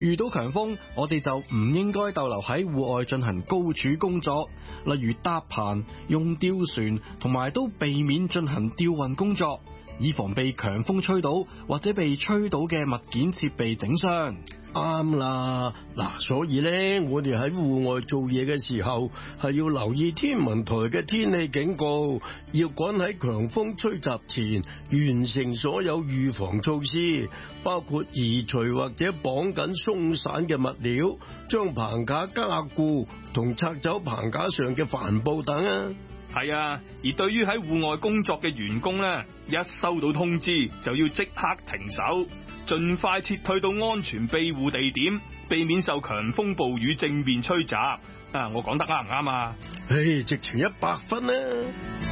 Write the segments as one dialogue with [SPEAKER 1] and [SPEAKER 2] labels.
[SPEAKER 1] 遇到強風，我哋就唔應該逗留喺戶外進行高處工作，例如搭棚、用吊船，同埋都避免進行吊運工作，以防被強風吹倒或者被吹倒嘅物件設備整傷。
[SPEAKER 2] 啱啦，所以咧，我哋喺戶外做嘢嘅時候，係要留意天文台嘅天氣警告，要趕喺強風吹襲前完成所有預防措施，包括移除或者綁緊鬆散嘅物料，將棚架加固同拆走棚架上嘅帆布等啊。
[SPEAKER 3] 係啊，而對於喺戶外工作嘅員工咧，一收到通知就要即刻停手，盡快撤退到安全庇護地點，避免受強風暴雨正面吹襲。我講得啱唔啱啊？
[SPEAKER 2] 直情100分啦！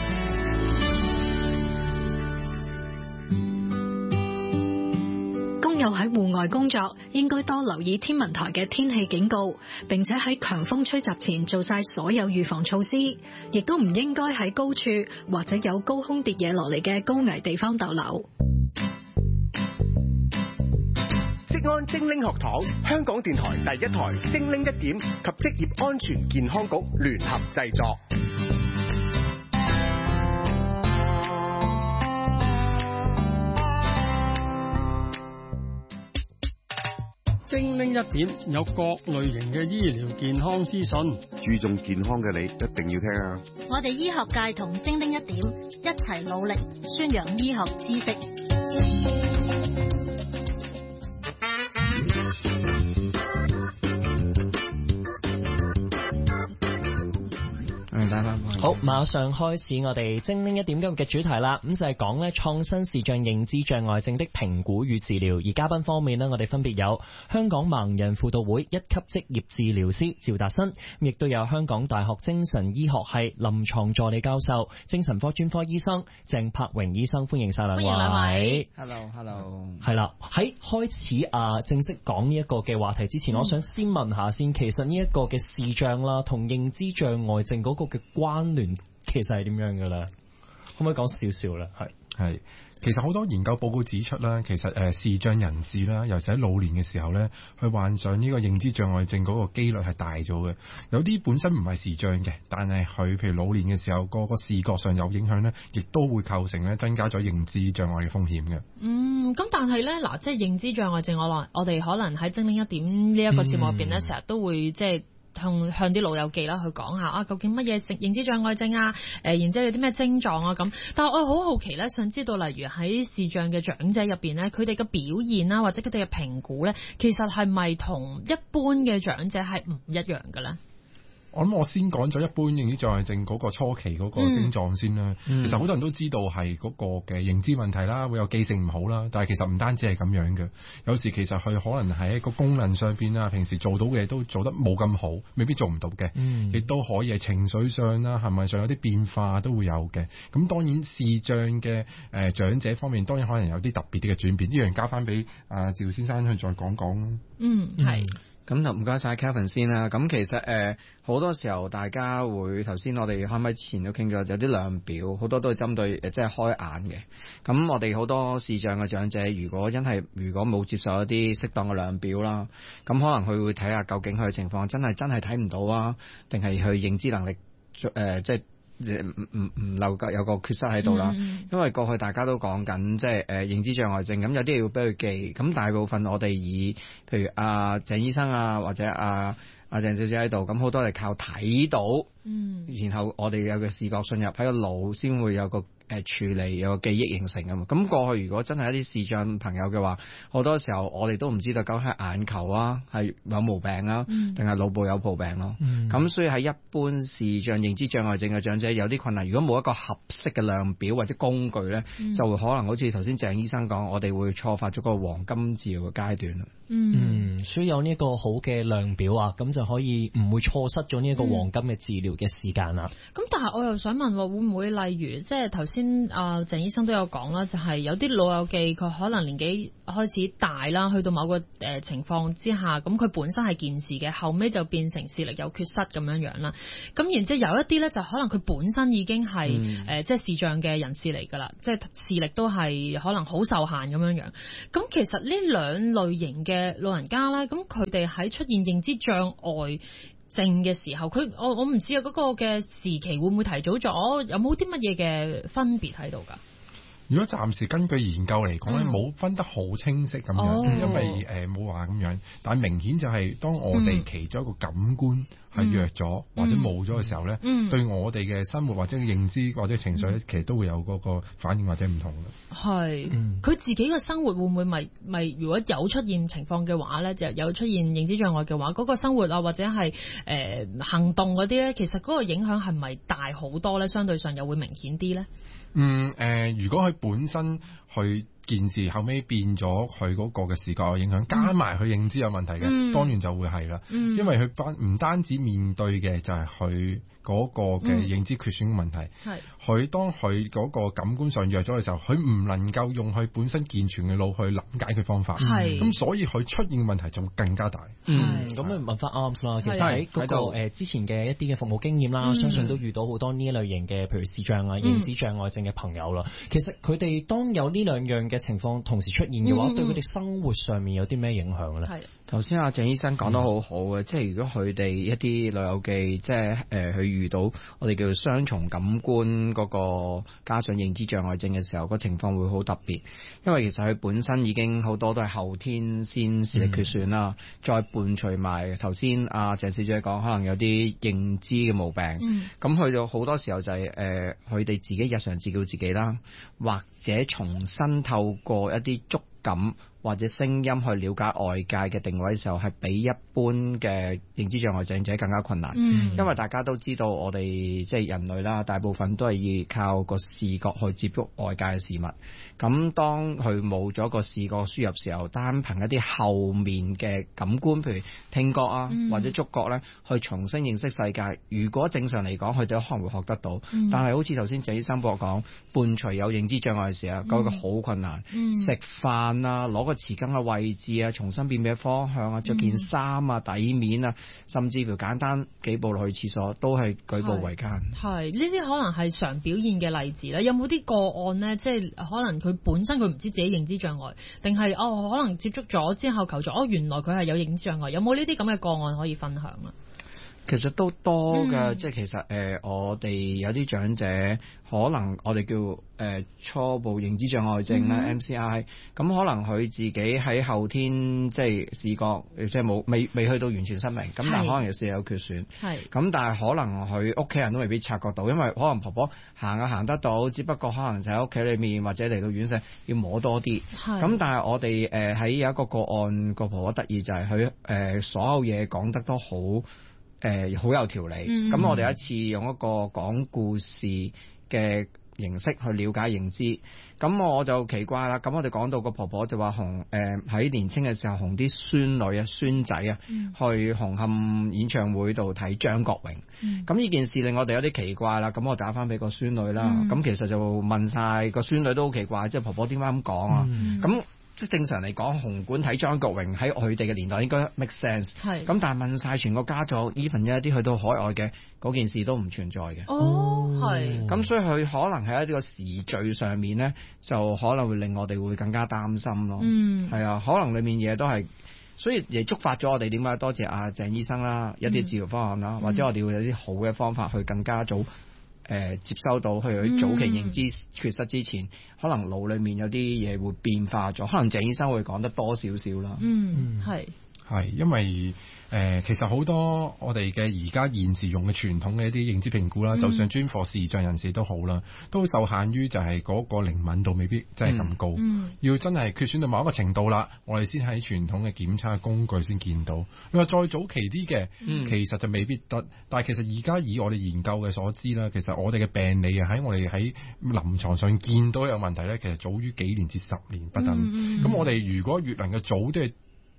[SPEAKER 4] 工友喺戶外工作應該多留意天文台嘅天氣警告，並且喺強風吹襲前做晒所有預防措施，亦都唔應該喺高處或者有高空跌嘢落嚟嘅高危地方逗留。
[SPEAKER 5] 職安精靈學堂，香港電台第一台精靈一點及職業安全健康局聯合製作。
[SPEAKER 6] 精靈一點有各類型嘅醫療健康資訊，
[SPEAKER 7] 注重健康嘅你一定要聽啊！
[SPEAKER 8] 我哋醫學界同精靈一點一齊努力宣揚醫學知識。
[SPEAKER 9] 好，馬上開始我哋精靈一點今日嘅主題啦。咁就係講咧創新視像認知障礙症的評估與治療。而嘉賓方面呢，我哋分別有香港盲人輔導會1級職業治療師趙達新，亦都有香港大學精神醫學系臨床助理教授、精神科專科醫生鄭柏榮醫生。歡迎晒兩位。歡迎兩位。
[SPEAKER 10] Hello。
[SPEAKER 9] 係啦，喺開始正式講呢一個嘅話題之前，我想先問下先，其實呢一個嘅視障啦，同認知障礙症嗰個嘅關聯其實係點樣嘅咧？可唔可以講少少咧？
[SPEAKER 11] 係，其實好多研究報告指出啦，其實視障人士啦，尤其喺老年嘅時候咧，去患上呢個認知障礙症嗰個機率係大咗嘅。有啲本身唔係視障嘅，但係佢譬如老年嘅時候，個視覺上有影響咧，亦都會構成咧增加咗認知障礙嘅風險嘅。
[SPEAKER 12] 咁但係咧即係認知障礙症，我哋可能喺精靈一點呢一個節目入邊咧，成日都會即係向啲老友記啦去講下究竟乜嘢認知障礙症啊？然之後有啲咩症狀啊咁。但係我好好奇咧，想知道例如喺視障嘅長者入邊咧，佢哋嘅表現啦，或者佢哋嘅評估咧，其實係咪同一般嘅長者係唔一樣嘅咧？
[SPEAKER 11] 我諗我先講咗一般認知障礙症嗰個初期嗰個症狀先啦。其實好多人都知道係嗰個嘅認知問題啦，會有記性唔好啦。但係其實唔單止係咁樣嘅，有時其實佢可能喺一個功能上邊啊，平時做到嘅嘢都做得冇咁好，未必做唔到嘅。亦都可以係情緒上啦，行為上有啲變化都會有嘅。咁當然視障嘅長者方面，當然可能有啲特別啲嘅轉變。呢樣交翻俾趙先生去再講講。
[SPEAKER 10] 係。咁就唔該晒 Kevin 先啦。咁其實好多時候大家會頭先我哋開咪之前都傾咗，有啲量表好多都係針對即係開眼嘅。咁我哋好多視障嘅長者，如果冇接受一啲適當嘅量表啦，咁可能佢會睇下究竟佢嘅情況真係睇唔到啊，定係佢認知能力即係唔能夠有個缺失喺度啦。因為過去大家都講緊即係認知障礙症，咁有啲要俾佢記，咁大部分我哋以譬如鄭醫生啊，或者鄭小姐喺度，咁好多係靠睇到，然後我哋有個視覺進入喺個腦，先會有個處理，有個記憶形成㗎嘛。咁過去如果真係一啲視障朋友嘅話，好多時候我哋都唔知道究竟係眼球啊係有毛病啊，定係腦部有毛病咯。咁所以喺一般視障認知障礙症嘅長者有啲困難，如果冇一個合適嘅量表或者工具咧，就會可能好似頭先鄭醫生講，我哋會錯發咗個黃金治療嘅階段啦。
[SPEAKER 9] 需要有呢個好嘅量表啊，咁就可以唔會錯失咗呢一個黃金嘅治療嘅時間啦。
[SPEAKER 12] 咁但係我又想問，會唔會例如即係頭先鄭醫生都有講啦，就係有啲老友記佢可能年紀開始大啦，去到某個情況之下，咁佢本身係健視嘅，後尾就變成視力有缺失咁樣樣啦。咁然之後有一啲咧就可能佢本身已經係即係視障嘅人士嚟㗎啦，即係視力都係可能好受限咁樣樣。咁其實呢兩類型嘅老人家咧，咁佢哋喺出現認知障礙症嘅時候，我唔知啊，嗰個嘅時期會唔會提早咗？有冇啲乜嘢嘅分別喺度㗎？
[SPEAKER 11] 如果暫時根據研究嚟講咧，冇分得好清晰咁樣，因為冇話咁樣，但係明顯就係當我哋其中一個感官係弱咗或者冇咗嘅時候咧，對我哋嘅生活或者認知或者情緒其實都會有嗰個反應或者唔同嘅。
[SPEAKER 12] 係，佢自己嘅生活會唔會咪如果有出現情況嘅話咧，就有出現認知障礙嘅話，嗰個生活啊或者係行動嗰啲咧，其實嗰個影響係咪大好多咧？相對上又會明顯啲咧？
[SPEAKER 11] 如果佢本身去件事後尾變咗佢嗰個嘅視覺有影響，加埋佢認知有問題嘅，當然就會係啦。因為佢唔單止面對嘅就係佢嗰個嘅認知缺損嘅問題，佢當佢嗰個感官上弱咗嘅時候，佢唔能夠用佢本身健全嘅腦去諗解決方法，咁所以佢出現嘅問題就會更加大。
[SPEAKER 9] 咁你問翻啱啦，其實喺嗰個之前嘅一啲嘅服務經驗啦，相信都遇到好多呢一類型嘅，譬如視障啊、認知障礙症嘅朋友啦。其實佢哋當有呢兩樣嘅情況同時出現嘅話，對佢哋生活上面有啲咩影響咧？
[SPEAKER 10] 頭先阿鄭醫生講得好好嘅，即係如果佢哋一啲老友記，即係佢遇到我哋叫做雙重感官嗰個加上認知障礙症嘅時候，個情況會好特別，因為其實佢本身已經好多都係後天先視力缺損啦，再伴隨埋頭先阿鄭小姐講，可能有啲認知嘅毛病，咁去到好多時候就係佢哋自己日常照顧自己啦，或者重新透過一啲觸感或者聲音去了解外界嘅定位嘅時候，係比一般嘅認知障礙症者更加困難。因為大家都知道我哋即係人類啦，大部分都係依靠個視覺去接觸外界嘅事物。咁當佢冇咗個視覺輸入時候，單憑一啲後面嘅感官，譬如聽覺啊或者觸覺咧，去重新認識世界。如果正常嚟講，佢哋可能會學得到，但係好似頭先鄭醫生幫我講，伴隨有認知障礙嘅時候，嗰個好困難。食飯啊，攞個匙羹嘅位置啊，重新辨別方向啊，着件衫啊，底面啊，甚至乎簡單幾步落去廁所都係舉步維艱。
[SPEAKER 12] 係呢啲可能係常表現嘅例子啦。有冇啲個案呢？即係可能佢本身佢唔知自己認知障礙，定係可能接觸咗之後求助，原來佢係有認知障礙。有冇呢啲咁嘅個案可以分享啊？
[SPEAKER 10] 其實都多㗎，即係其實我哋有啲長者，可能我哋叫初步認知障礙症啦 MCI， 咁可能佢自己喺後天即係視覺即係未去到完全失明，咁但係可能有視力有缺損，咁但係可能佢屋企人都未必察覺到，因為可能婆婆行得到，只不過可能就喺屋企裏面或者嚟到院舍要摸多啲，咁但係我哋喺有一個個案，個婆婆得意就係佢所有嘢講得都好有條理，咁我哋有一次用一個講故事嘅形式去了解認知，咁我就奇怪啦。咁我哋講到個婆婆就話喺年青嘅時候同啲孫女啊、孫仔啊去紅磡演唱會度睇張國榮，咁呢件事令我哋有啲奇怪啦。咁我打翻俾個孫女啦，咁其實就問晒個孫女都好奇怪，即係婆婆點解咁講啊？咁即係正常嚟講，紅館睇張國榮喺佢哋嘅年代應該 make sense。咁但係問晒全個家族 even 一啲去到海外嘅嗰件事都唔存在嘅。咁所以佢可能喺一個時序上面咧，就可能會令我哋會更加擔心咯。係啊，可能裡面嘢都係，所以亦觸發咗我哋點解多謝阿鄭醫生啦，一啲治療方案啦，或者我哋會有啲好嘅方法去更加早接收到去早期認知缺失之前，可能腦裏面有啲嘢會變化咗，可能鄭醫生會講得多少少啦。
[SPEAKER 11] 係因為其實好多我哋嘅而家現時用嘅傳統嘅一啲認知評估啦，就算專課視障人士都好啦，都受限於就係嗰個靈敏度未必真係咁高，要真係缺損到某一個程度啦，我哋先喺傳統嘅檢測工具先見到。你話再早期啲嘅，其實就未必得。但係其實而家以我哋研究嘅所知啦，其實我哋嘅病理啊，喺我哋喺臨床上見到有問題咧，其實早於幾年至10年不等。咁我哋如果越能夠早啲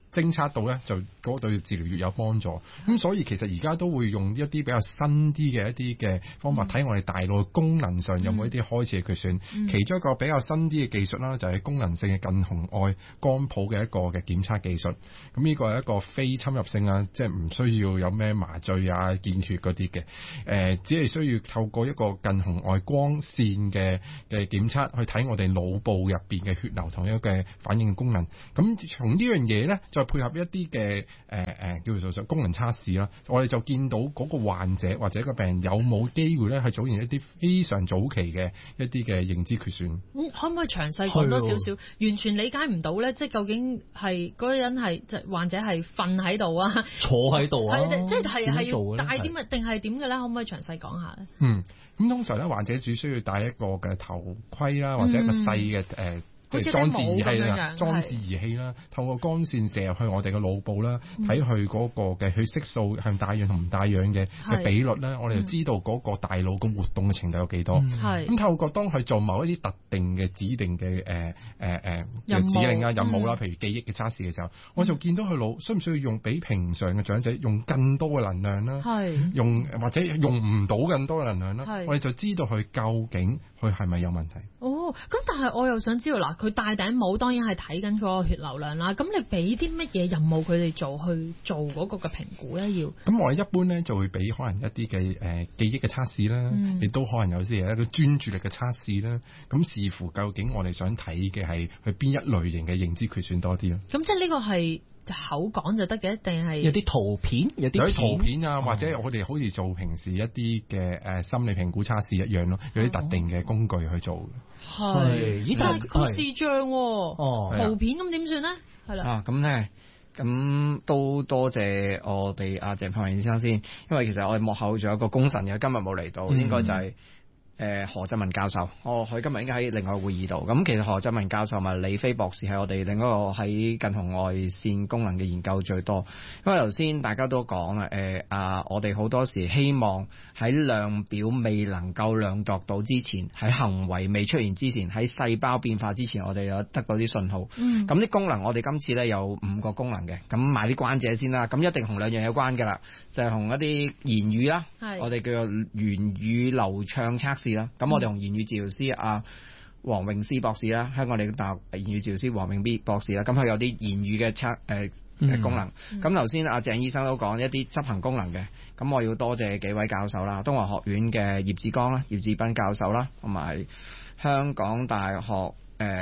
[SPEAKER 11] 偵測到咧，就嗰對治療越有幫助。咁所以其實而家都會用一啲比較新啲嘅一啲嘅方法，睇我哋大腦嘅功能上有冇一啲開始嘅缺損。其中一個比較新啲嘅技術啦，就係功能性嘅近紅外光譜嘅一個嘅檢測技術。咁呢個係一個非侵入性啊，即係唔需要有咩麻醉啊、見血嗰啲嘅。只係需要透過一個近紅外光線嘅檢測去睇我哋腦部入邊嘅血流同一個嘅反應功能。咁從呢樣嘢咧，再配合一啲嘅叫做功能測試啦，我哋就見到嗰個患者或者個病人有冇機會咧，係出現一啲非常早期嘅一啲嘅認知缺損。
[SPEAKER 12] 可唔可以詳細講多少少？完全理解唔到咧，即係究竟係嗰個人係即係患者係瞓喺度啊，
[SPEAKER 9] 坐喺度啊，
[SPEAKER 12] 即係要戴啲乜定係點嘅咧？可唔可以詳細講下咧？
[SPEAKER 11] 咁通常咧，患者只需要戴一個嘅頭盔啦，或者一個細嘅裝置儀器啦，透過光線射入去我哋嘅腦部啦，睇佢嗰個嘅血色素係帶氧同唔帶氧嘅比率咧，我哋就知道嗰個大腦嘅活動嘅程度有幾多。咁透過當佢做某一啲特定嘅指定嘅指令啊任務啦，譬如記憶嘅測試嘅時候，我就見到佢腦需唔需要用比平常嘅長者用更多嘅能量啦，或者用唔到更多嘅能量啦，我哋就知道佢究竟佢係咪有問題。
[SPEAKER 12] 咁但係我又想知道嗱，佢戴頂帽當然係睇緊嗰個血流量啦。咁你俾啲乜嘢任務佢哋去做嗰個嘅評估咧？要
[SPEAKER 11] 咁我哋一般咧就會俾可能一啲嘅記憶嘅測試啦，亦都可能有啲係一個專注力嘅測試啦。咁視乎究竟我哋想睇嘅係去邊一類型嘅認知缺損多啲咯。
[SPEAKER 12] 咁即係呢個係口講就得嘅，定係
[SPEAKER 9] 有啲圖片，有啲
[SPEAKER 11] 圖片啊，或者我哋好似做平時一啲嘅心理評估測試一樣咯，有啲特定嘅工具去做。
[SPEAKER 12] 係，但係個視像圖片咁點算咧？係啦。
[SPEAKER 10] 咁咧，咁都多謝我哋阿鄭柏榮先生先，因為其實我哋幕後仲有一個功臣嘅，今日冇嚟到，應該就係何振文教授。佢今日應該喺另外會議度。咁其實何振文教授同李飛博士係我哋另一個喺近紅外線功能嘅研究最多。因為頭先大家都講啦，我哋好多時希望喺量表未能夠量度到之前，喺行為未出現之前，喺細胞變化之前，我哋有得到啲信號。咁啲功能我哋今次咧有5個功能嘅，咁賣啲關子先啦。咁一定同2樣有關㗎啦，就係同一啲言語啦，我哋叫做言語流暢測試啦。咁我哋同言語治療師黃詠詩博士啦，香港理工大學言語治療師黃詠 B 博士啦，咁佢有啲言語嘅功能。咁頭先阿鄭醫生都講一啲執行功能嘅，咁我要多謝幾位教授啦，東華學院嘅葉志剛啦、葉志斌教授啦，同埋香港大學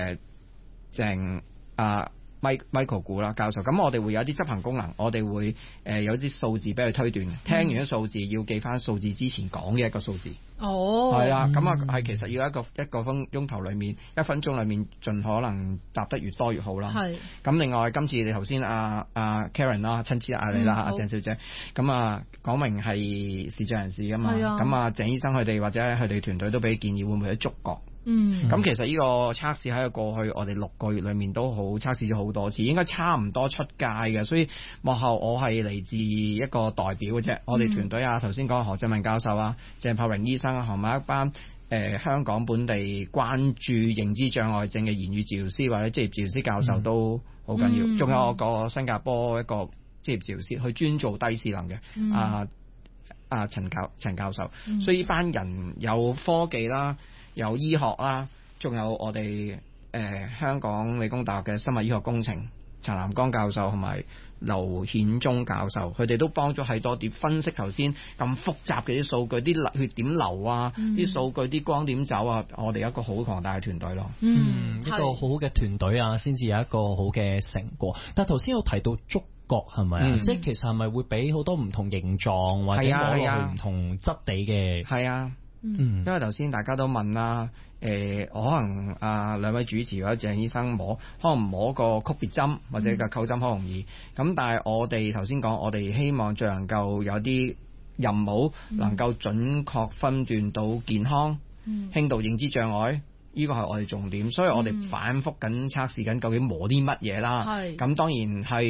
[SPEAKER 10] Michael 古啦教授。咁我哋會有啲執行功能，我哋會有啲數字俾佢推斷，聽完啲數字要記翻數字之前講嘅一個數字。係啦，咁係其實要一個分鐘頭裏面，1分鐘裏面盡可能答得越多越好啦。咁另外今次你頭先阿 Karen 啦，親自你啦，阿鄭小姐，咁講明係視障人士噶嘛，咁鄭醫生佢哋或者佢哋團隊都俾建議，會唔會有觸覺？咁其實呢個測試喺過去我哋6個月裏面都好測試咗好多次，應該差唔多出街嘅，所以幕後我係嚟自一個代表嘅啫。我哋團隊頭先講何振文教授鄭柏榮醫生同埋一班香港本地關注認知障礙症嘅言語治療師或者職業治療師教授都好緊要，仲有我個新加坡一個職業治療師去專做低智能嘅陳教授，所以呢班人有科技啦，有醫學啦，仲有我哋香港理工大學嘅生物醫學工程陳南江教授同埋劉顯忠教授，佢哋都幫咗喺多啲分析頭先咁複雜嘅啲數據，啲血點流啊，啲數據啲光點走啊，我哋有一個好龐大嘅團隊咯。
[SPEAKER 9] 一個好好嘅團隊先至有一個好嘅成果。但係頭先有提到觸覺係咪即係其實係咪會俾好多唔同形狀或者摸落去唔同質地嘅？
[SPEAKER 10] 係啊。因為頭先大家都問啦，可能兩位主持或者鄭醫生可能摸個曲別針或者個扣針好容易，咁但係我哋頭先講，我哋希望最能夠有啲任務能夠準確分段到健康、輕度認知障礙，呢個係我哋重點，所以我哋反覆緊測試緊究竟摸啲乜嘢啦。咁當然係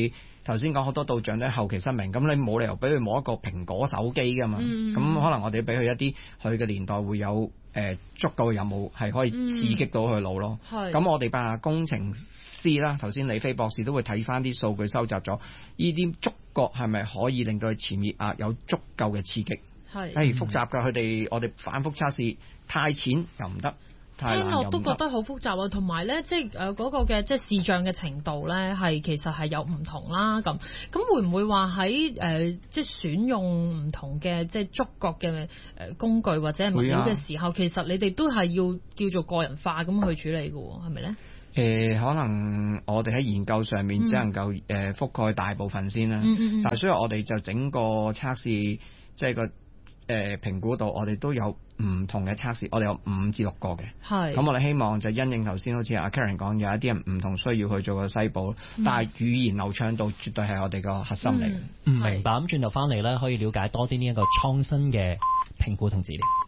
[SPEAKER 10] 頭先講好多到長者後期失明，咁你冇理由俾佢摸一個蘋果手機㗎嘛，咁可能我哋俾佢一啲佢嘅年代會有足夠嘅任務係可以刺激到佢腦咯。咁我哋扮工程師啦，頭先李飛博士都會睇翻啲數據收集咗，呢啲觸覺係咪可以令到佢前額葉有足夠嘅刺激？複雜㗎，我哋反覆測試，太淺又唔得。
[SPEAKER 12] 聽落都覺得好複雜啊，同埋咧，即係嗰個嘅即係視像嘅程度咧，其實係有唔同啦。咁會唔會話喺即係選用唔同嘅即係觸覺嘅工具或者係物料嘅時候，其實你哋都係要叫做個人化咁去處理嘅喎，係咪咧？
[SPEAKER 10] 可能我哋喺研究上面只能夠覆蓋大部分先啦，但係所以我哋就整個測試即係個評估度，我哋都有唔同嘅測試，我哋有5至6個嘅。咁我哋希望就因應頭先好似阿 Karen 講，有一啲人唔同需要去做個篩補，但係語言流暢度絕對係我哋個核心嚟。
[SPEAKER 9] 明白。咁轉頭翻嚟咧，可以了解多啲呢一個創新嘅評估同治療。